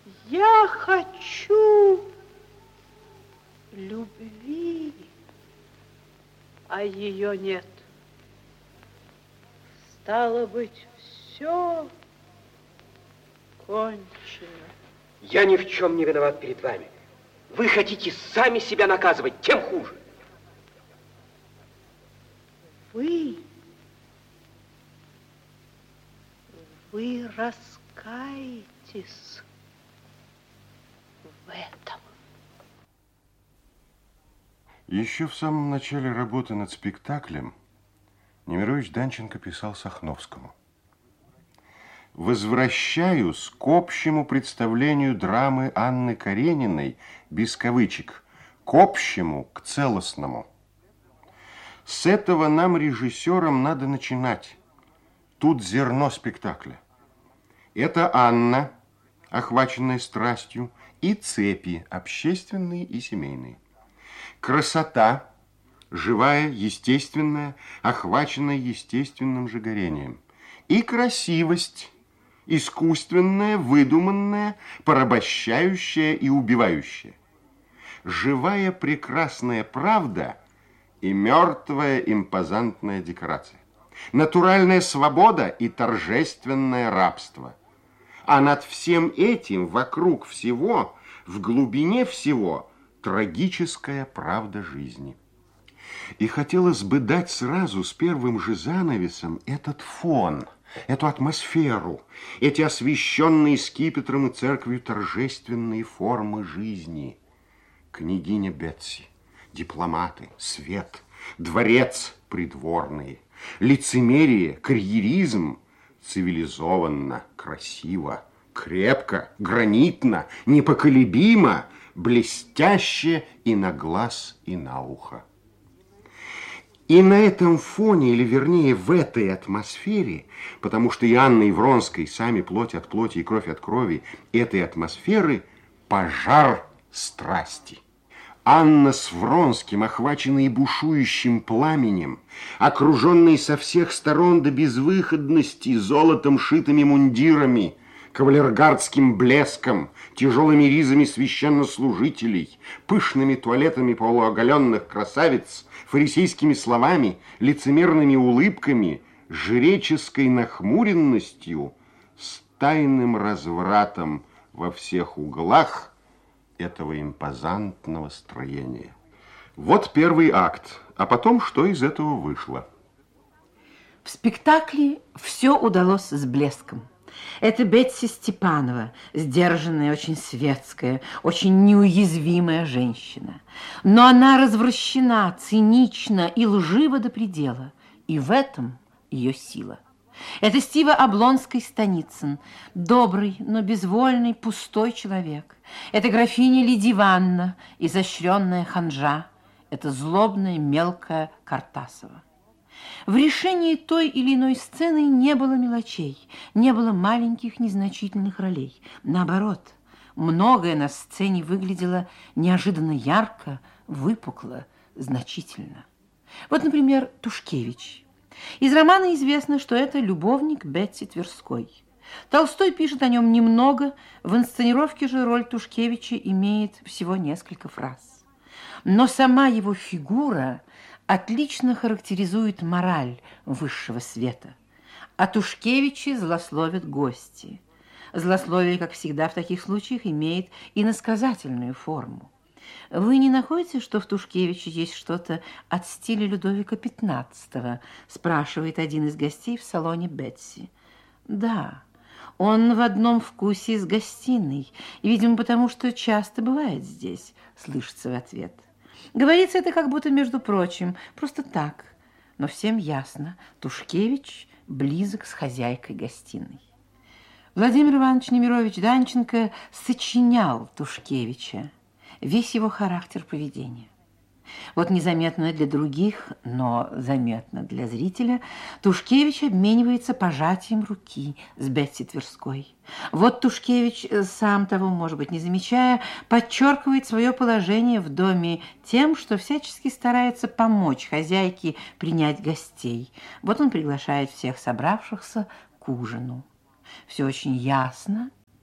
Я хочу любви, а ее нет. Стало быть, все кончено. Я ни в чем не виноват перед вами. Вы хотите сами себя наказывать, тем хуже. Вы раскаетесь в этом. Еще в самом начале работы над спектаклем Немирович Данченко писал Сахновскому: «Возвращаюсь к общему представлению драмы Анны Карениной, без кавычек, к общему, к целостному. С этого нам, режиссерам, надо начинать. Тут зерно спектакля. Это Анна, охваченная страстью, и цепи, общественные и семейные. Красота, живая, естественная, охваченная естественным же горением. И красивость, искусственная, выдуманная, порабощающая и убивающая. Живая прекрасная правда и мертвая импозантная декорация. Натуральная свобода и торжественное рабство. А над всем этим, вокруг всего, в глубине всего, трагическая правда жизни». И хотелось бы дать сразу с первым же занавесом этот фон, эту атмосферу, эти освященные скипетром и церковью торжественные формы жизни. Княгиня Бетси, дипломаты, свет, дворец придворный, лицемерие, карьеризм, цивилизованно, красиво, крепко, гранитно, непоколебимо, блестяще и на глаз, и на ухо. И на этом фоне, или вернее в этой атмосфере, потому что и Анна, и Вронский сами плоть от плоти и кровь от крови этой атмосферы, пожар страсти. Анна с Вронским, охваченные бушующим пламенем, окруженные со всех сторон до безвыходности золотом шитыми мундирами, кавалергардским блеском, тяжелыми ризами священнослужителей, пышными туалетами полуоголенных красавиц, фарисейскими словами, лицемерными улыбками, жреческой нахмуренностью, с тайным развратом во всех углах этого импозантного строения. Вот первый акт, а потом что из этого вышло? В спектакле все удалось с блеском. Это Бетси Степанова, сдержанная, очень светская, очень неуязвимая женщина. Но она развращена, цинична и лжива до предела. И в этом ее сила. Это Стива Облонский-Станицын, добрый, но безвольный, пустой человек. Это графиня Лидия Ивановна, изощренная ханжа. Это злобная, мелкая Картасова. В решении той или иной сцены не было мелочей, не было маленьких незначительных ролей. Наоборот, многое на сцене выглядело неожиданно ярко, выпукло, значительно. Вот, например, Тушкевич. Из романа известно, что это любовник Бетси Тверской. Толстой пишет о нем немного, в инсценировке же роль Тушкевича имеет всего несколько фраз. Но сама его фигура отлично характеризует мораль высшего света. А Тушкевичи злословят гости. Злословие, как всегда в таких случаях, имеет иносказательную форму. Вы не находите, что в Тушкевиче есть что-то от стиля Людовика XV? Спрашивает один из гостей в салоне Бетси. Да, он в одном вкусе с гостиной, и, видимо, потому что часто бывает здесь, слышится в ответ. Говорится это как будто, между прочим, просто так. Но всем ясно, Тушкевич близок с хозяйкой гостиной. Владимир Иванович Немирович Данченко сочинял Тушкевича, весь его характер поведения. Вот незаметно для других, но заметно для зрителя, Тушкевич обменивается пожатием руки с Бетси Тверской. Вот Тушкевич, сам того, может быть, не замечая, подчеркивает свое положение в доме тем, что всячески старается помочь хозяйке принять гостей. Вот он приглашает всех собравшихся к ужину. Все очень ясно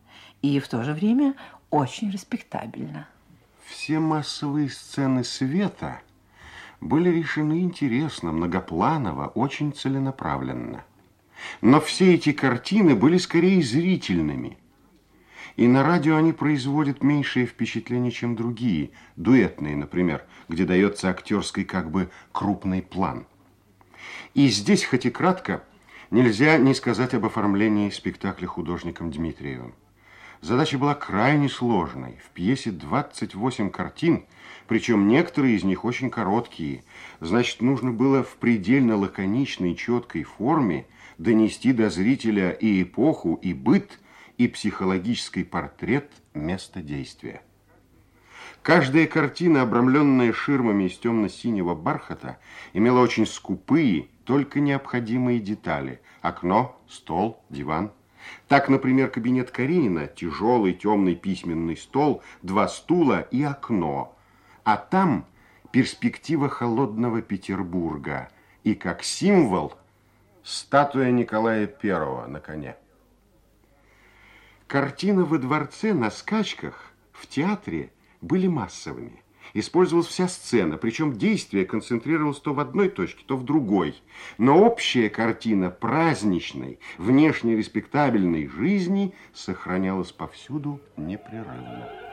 и в то же время очень респектабельно. Все массовые сцены света были решены интересно, многопланово, очень целенаправленно. Но все эти картины были скорее зрительными. И на радио они производят меньшее впечатление, чем другие, дуэтные, например, где дается актерский как бы крупный план. И здесь, хоть и кратко, нельзя не сказать об оформлении спектакля художником Дмитриевым. Задача была крайне сложной. В пьесе 28 картин, причем некоторые из них очень короткие. Значит, нужно было в предельно лаконичной, четкой форме донести до зрителя и эпоху, и быт, и психологический портрет места действия. Каждая картина, обрамленная ширмами из темно-синего бархата, имела очень скупые, только необходимые детали. Окно, стол, диван. Так, например, кабинет Каренина, тяжелый темный письменный стол, 2 стула и окно. А там перспектива холодного Петербурга. И как символ статуя Николая I на коне. Картины во дворце на скачках в театре были массовыми. Использовалась вся сцена, причем действие концентрировалось то в одной точке, то в другой. Но общая картина праздничной, внешне респектабельной жизни сохранялась повсюду непрерывно.